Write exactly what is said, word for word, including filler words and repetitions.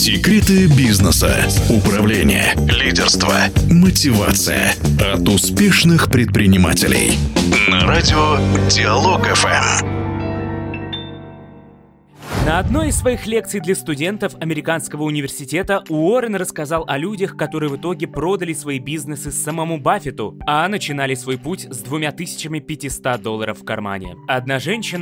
Секреты бизнеса, управления, лидерства, мотивация от успешных предпринимателей. На радио Диалог эф эм. На одной из своих лекций для студентов американского университета Уоррен рассказал о людях, которые в итоге продали свои бизнесы самому Баффету, а начинали свой путь с двумя тысячами пятьюстами долларов в кармане. Одна женщина